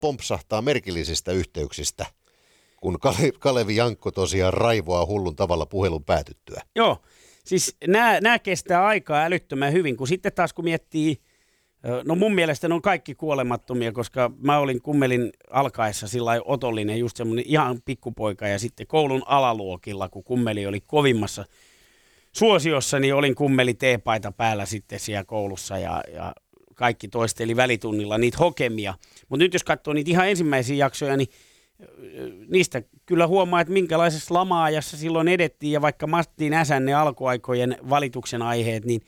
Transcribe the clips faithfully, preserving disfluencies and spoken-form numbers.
pompsahtaa merkillisistä yhteyksistä, kun Kale- Kalevi Jankko tosiaan raivoaa hullun tavalla puhelun päätyttyä. Joo, siis nämä kestää aikaa älyttömän hyvin, kun sitten taas kun miettii, no mun mielestä ne on kaikki kuolemattomia, koska mä olin kummelin alkaessa sillä otollinen, just semmoinen ihan pikkupoika, ja sitten koulun alaluokilla, kun kummeli oli kovimmassa suosiossa, niin olin kummeli teepaita päällä sitten siellä koulussa, ja, ja kaikki toisteli välitunnilla niitä hokemia. Mutta nyt jos katsoo niitä ihan ensimmäisiä jaksoja, niin niistä kyllä huomaa, että minkälaisessa lama-ajassa silloin edettiin, ja vaikka Matti Näsän ne alkuaikojen valituksen aiheet, niin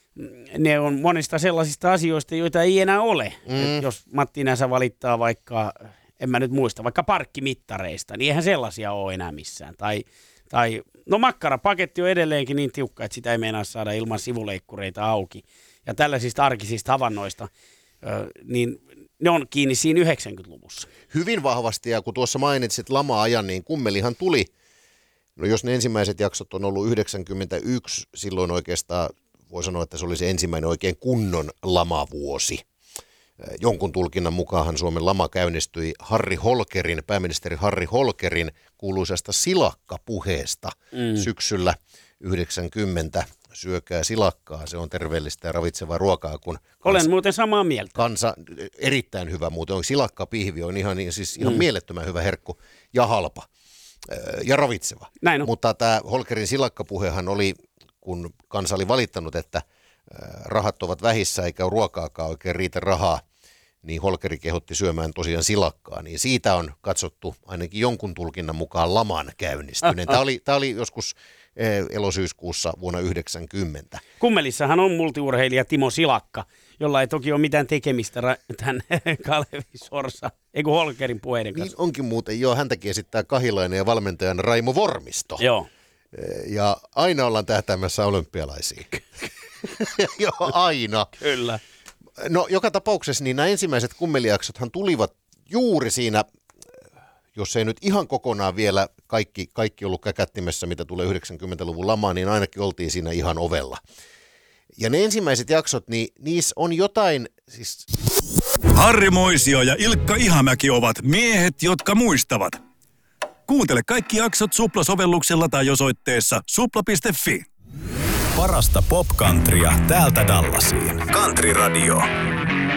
ne on monista sellaisista asioista, joita ei enää ole. Mm. Jos Matti Näsä valittaa vaikka, en mä nyt muista, vaikka parkkimittareista, niin eihän sellaisia ole enää missään. Tai, tai no makkarapaketti on edelleenkin niin tiukka, että sitä ei meinaa saada ilman sivuleikkureita auki. Ja tällaisista arkisista havainnoista, niin ne on kiinni siinä yhdeksänkymmentäluvussa. Hyvin vahvasti, ja kun tuossa mainitsit lama-ajan, niin kummelihan tuli, no jos ne ensimmäiset jaksot on ollut yhdeksänkymmentäyksi, silloin oikeastaan voi sanoa, että se oli se ensimmäinen oikein kunnon lamavuosi. Jonkun tulkinnan mukaan Suomen lama käynnistyi Harri Holkerin, pääministeri Harri Holkerin kuuluisasta silakkapuheesta mm. syksyllä yhdeksänkymmentä. Syökää silakkaa, se on terveellistä ja ravitsevaa ruokaa. Kun kansa, Olen muuten samaa mieltä. Kansa, erittäin hyvä muuten, silakkapihvi on ihan, siis ihan mm. mielettömän hyvä herkku ja halpa ja ravitseva. Näin on. Mutta tämä Holkerin silakkapuhehan oli, kun kansa oli valittanut, että rahat ovat vähissä eikä ruokaakaan oikein riitä rahaa, niin Holkeri kehotti syömään tosiaan silakkaa, niin siitä on katsottu ainakin jonkun tulkinnan mukaan laman käynnistyneen. Tämä oli, tämä oli joskus elosyyskuussa vuonna yhdeksänkymmentä. Kummelissahan on multiurheilija Timo Silakka, jolla ei toki ole mitään tekemistä ra- tämän Kalevi Sorsa, ei kun Holkerin puheiden kanssa. Niin onkin muuten, joo, häntäkin esittää Kahilainen ja valmentajan Raimo Vormisto. Joo. Ja aina ollaan tähtäämässä olympialaisiin. Joo, aina. Kyllä. No joka tapauksessa niin nämä ensimmäiset kummelijaksothan tulivat juuri siinä, jos ei nyt ihan kokonaan vielä kaikki, kaikki ollut käkättimessä, mitä tulee yhdeksänkymmentäluvun lamaan, niin ainakin oltiin siinä ihan ovella. Ja ne ensimmäiset jaksot, niin niissä on jotain, siis... Harri Moisio ja Ilkka Ihamäki ovat miehet, jotka muistavat. Kuuntele kaikki jaksot Supla-sovelluksella tai osoitteessa supla piste fi. Parasta pop-countrya täältä Dallasiin. Country Radio.